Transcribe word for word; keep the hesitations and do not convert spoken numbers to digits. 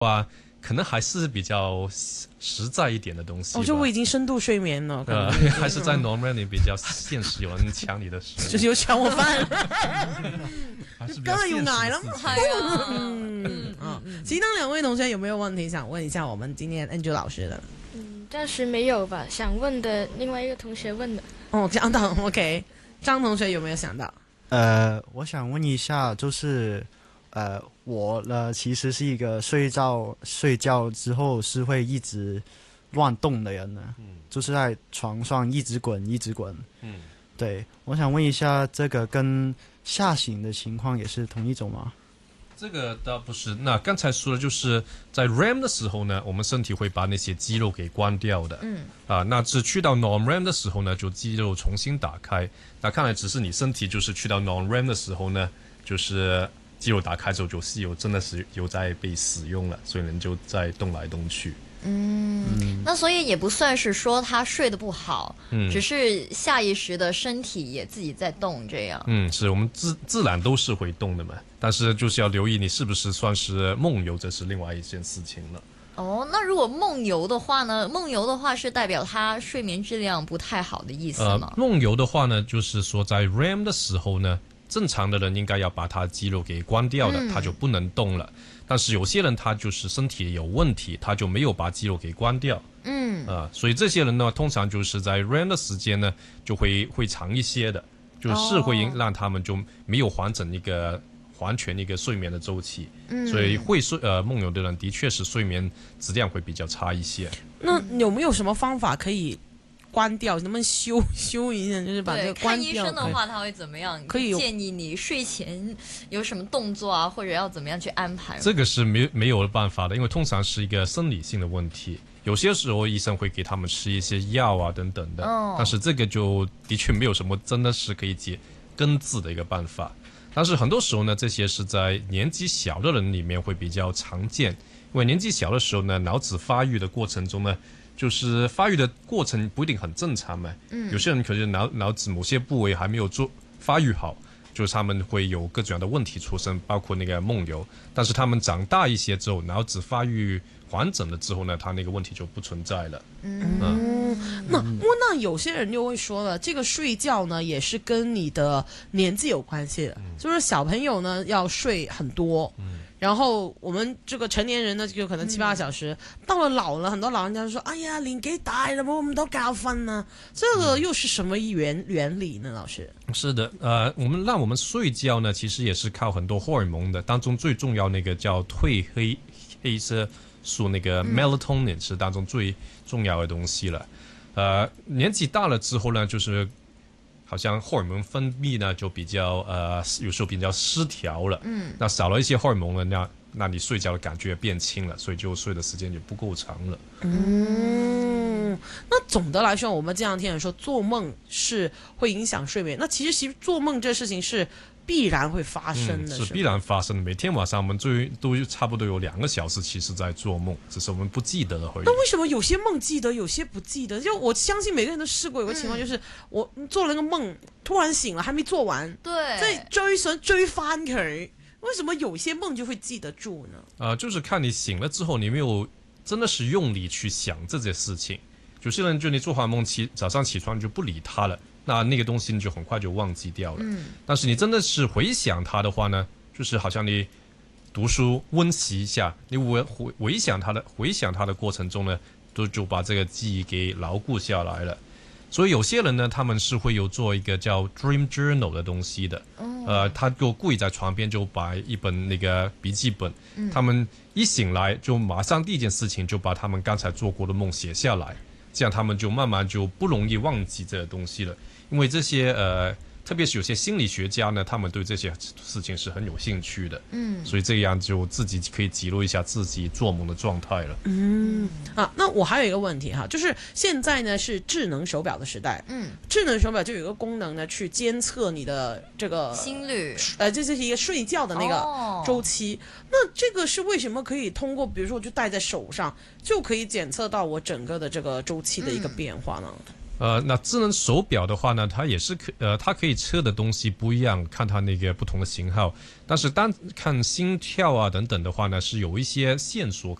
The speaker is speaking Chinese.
话，可能还是比较实在一点的东西吧。 哦，就我已经深度睡眠了，可能呃，还是在 non-R E M 里比较现实，有人抢你的食物， 就是有搶我飯， 還是比較現實的事情。 梗係要捱啦， 係啊， 嗯啊，其他兩位同學有沒有問題想問一下我們今天 Angel 老師的？ 嗯，暫時沒有吧，想問的另外一個同學問的。 哦，張導 OK， 張同學有沒有想到？ 呃，我想問一下，就是呃，我呢其實是一個睡覺睡覺之後是會一直亂動的人呢，嗯，就是在床上一直滾一直滾，嗯，對，我想問一下，這個跟嚇醒的情況也是同一種嗎？ 這個倒不是，那剛才說的就是在 R E M 的時候呢，我們身體會把那些肌肉給關掉的，嗯，啊，那只去到 non-R E M 的時候呢，就肌肉重新打開。那看來只是你身體就是去到 non-R E M 的時候呢，就是肌肉打開之後，就是有真的是有在被使用了，所以人就在動來動去。 嗯，嗯，那所以也不算是說他睡得不好，嗯，只是下意識的身體也自己在動這樣。 嗯，是我們自自然都是會動的嘛，但是就是要留意你是不是算是夢遊，這是另外一件事情了。 哦，那如果夢遊的話呢？夢遊的話是代表他睡眠質量不太好的意思嗎？ 呃，夢遊的話呢，就是說在 R E M 的時候呢，正常的人應該要把他肌肉給關掉的，嗯，他就不能動了。但是有些人他就是身體有問題，他就沒有把肌肉給關掉。嗯，啊，呃，所以這些人呢，通常就是在 R E M 的時間呢，就會會長一些的，就是會讓他們就沒有完整一個完全一個睡眠的週期。嗯，所以會睡呃夢遊的人的確是睡眠質量會比較差一些。 那有沒有什麼方法可以關掉？能不能修修一下，就是把這個關掉？ 看醫生的話，他會怎麼樣？可以建議你睡前有什麼動作啊，或者要怎麼樣去安排？ 這個是沒沒有辦法的，因為通常是一個生理性的問題。有些時候醫生會給他們吃一些藥啊等等的，哦，但是這個就的確沒有什麼真的是可以解根治的一個辦法。但是很多時候呢，這些是在年紀小的人裡面會比較常見，因為年紀小的時候呢，腦子發育的過程中呢，就是發育的過程不一定很正常嘛。嗯，有些人可能腦腦子某些部位還沒有做發育好，就是他們會有各種各樣的問題出生，包括那個夢遊。但是他們長大一些之後，腦子發育完整了之後呢，他那個問題就不存在了。嗯， 嗯，那那有些人就會說了，這個睡覺呢也是跟你的年紀有關係的，嗯，就是小朋友呢要睡很多，嗯，然後我們這個成年人呢就可能七八個小時，嗯，到了老了，很多老人家就說，哎呀，年紀大了，冇咁多覺瞓呢，這個又是什麼原原理呢？老師？ 是的，呃，我們讓我們睡覺呢，其實也是靠很多荷爾蒙的，當中最重要那個叫褪黑黑色素，那個 melatonin 是當中最重要的東西了。呃，年紀大了之後呢，就是好像荷爾蒙分泌呢就比較呃有時候比較失調了。嗯，那少了一些荷爾蒙呢，那那你睡覺的感覺變輕了，所以就睡的時間就不夠長了。 嗯，那總的來說，我們這兩天說做夢是會影響睡眠，那其實其實做夢這事情是必然會發生的， 嗯，是必然發生的。每天晚上我們最都差不多有兩個小時，其實在做夢，只是我們不記得而已。 那為什麼有些夢記得，有些不記得？就我相信每個人都試過有個情況，就是，嗯，我做了個夢，突然醒了，還沒做完， 對， 再追想追翻佢，為什麼有些夢就會記得住呢？ 呃，就是看你醒了之後，你沒有真的是用力去想這件事情。有些人就你做完夢起早上起床你就不理他了。那那個東西你就很快就忘記掉了。嗯，但是你真的是回想它的話呢，就是好像你讀書溫習一下，你回回回想它的回想它的過程中呢，都就把這個記憶給牢固下來了。所以有些人呢，他們是會有做一個叫 dream journal 的東西的。哦，呃，他就故意在床邊就擺一本那個筆記本，嗯，他們一醒來就馬上第一件事情就把他們剛才做過的夢寫下來，這樣他們就慢慢就不容易忘記這個東西了。因為這些呃，特別是有些心理學家呢，他們對這些事情是很有興趣的。嗯，所以這樣就自己可以記錄一下自己做夢的狀態了。 嗯，啊，那我還有一個問題哈，就是現在呢是智能手錶的時代。嗯，智能手錶就有一個功能呢，去監測你的這個心率， 呃，這就是一個睡覺的那個周期。哦，那這個是為什麼可以通過，比如說我就戴在手上，就可以檢測到我整個的這個周期的一個變化呢？ 呃， 呃，那智能手表的话呢，它也是可呃，它可以测的东西不一样，看它那个不同的型号。但是单看心跳啊等等的话呢，是有一些线索